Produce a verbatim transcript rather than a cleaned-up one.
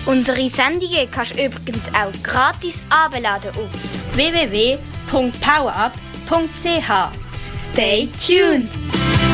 Unsere Sendungen kannst du übrigens auch gratis herunterladen auf w w w punkt powerup punkt c h. Stay tuned!